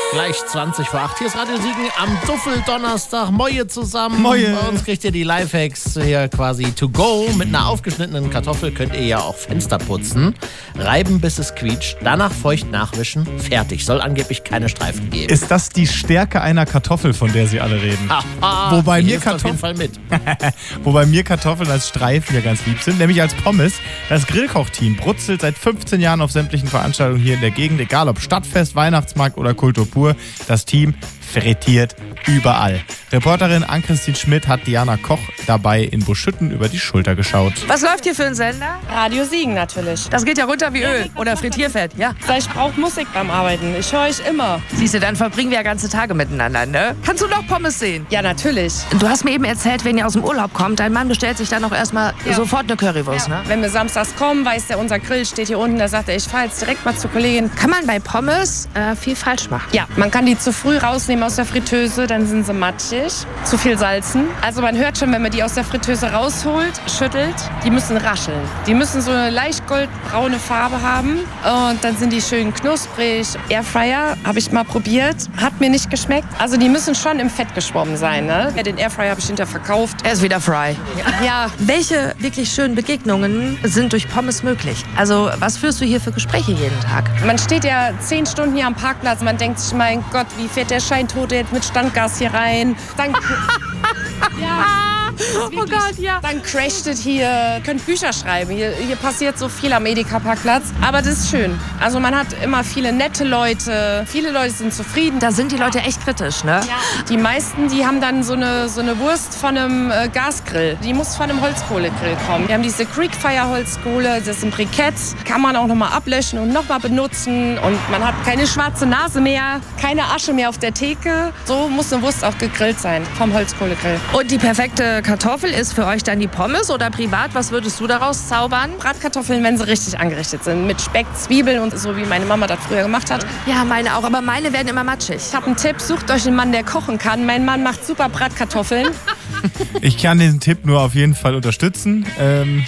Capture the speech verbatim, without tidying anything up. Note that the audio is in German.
Gleich zwanzig vor acht. Hier ist Radio Siegen am Duffeldonnerstag. Moje zusammen. Moje. Bei uns kriegt ihr die Lifehacks hier quasi to go. Mit einer aufgeschnittenen Kartoffel könnt ihr ja auch Fenster putzen. Reiben, bis es quietscht. Danach feucht nachwischen. Fertig. Soll angeblich keine Streifen geben. Ist das die Stärke einer Kartoffel, von der Sie alle reden? Haha, Wobei die mir hilft auf jeden Kartoffeln- Fall mit. Wobei mir Kartoffeln als Streifen ja ganz lieb sind, nämlich als Pommes. Das Grillkoch-Team brutzelt seit fünfzehn Jahren auf sämtlichen Veranstaltungen hier in der Gegend, egal ob Stadtfest, Weihnachtsmarkt oder Kultur pur. Das Team frittiert überall. Reporterin Ann-Christine Schmidt hat Diana Koch dabei in Buschütten über die Schulter geschaut. Was läuft hier für ein Sender? Radio Siegen natürlich. Das geht ja runter wie Öl. Oder Frittierfett, ja. Ich brauche Musik beim Arbeiten. Ich höre euch immer. Siehst du, dann verbringen wir ja ganze Tage miteinander, ne? Kannst du noch Pommes sehen? Ja, natürlich. Du hast mir eben erzählt, wenn ihr aus dem Urlaub kommt, dein Mann bestellt sich dann auch erstmal Ja. sofort eine Currywurst, Ja. ne? Wenn wir samstags kommen, weiß der, unser Grill steht hier unten. Da sagt er, ich fahre jetzt direkt mal zur Kollegin. Kann man bei Pommes äh, viel falsch machen? Ja, man kann die zu früh rausnehmen aus der Fritteuse, dann sind sie matschig. Zu viel salzen. Also man hört schon, wenn man die aus der Fritteuse rausholt, schüttelt, die müssen rascheln. Die müssen so eine leicht goldbraune Farbe haben und dann sind die schön knusprig. Airfryer habe ich mal probiert, hat mir nicht geschmeckt. Also die müssen schon im Fett geschwommen sein, ne? Ja, den Airfryer habe ich hinterher verkauft. Er ist wieder Fry. Ja, Welche wirklich schönen Begegnungen sind durch Pommes möglich? Also was führst du hier für Gespräche jeden Tag? man steht ja zehn Stunden hier am Parkplatz. Man denkt sich, mein Gott, wie fährt der Scheintote jetzt mit Standgas hier rein? Dann, ja, Oh Gott, ja. dann crasht es hier. Könnt Bücher schreiben. Hier, hier passiert so viel am Edeka-Parkplatz. Aber das ist schön. Also man hat immer viele nette Leute. Viele Leute sind zufrieden. Da sind die Leute echt kritisch, ne? Die meisten, die haben dann so eine, so eine Wurst von einem äh, Gasgrill. Die muss von einem Holzkohlegrill kommen. Wir haben diese Creekfire-Holzkohle, das ist ein Brikett. Kann man auch nochmal ablöschen und nochmal benutzen. Und man hat keine schwarze Nase mehr, keine Asche mehr auf der Theke. So muss eine Wurst auch gegrillt sein vom Holzkohlegrill. Und die perfekte Kartoffel ist für euch dann die Pommes oder privat? Was würdest du daraus zaubern? Bratkartoffeln, wenn sie richtig angerichtet sind. Mit Speck, Zwiebeln und so, wie meine Mama das früher gemacht hat. Ja, meine auch, aber meine werden immer matschig. Ich habe einen Tipp, sucht euch einen Mann, der kochen kann. Mein Mann macht super Bratkartoffeln. Ich kann diesen Tipp nur auf jeden Fall unterstützen. Ähm,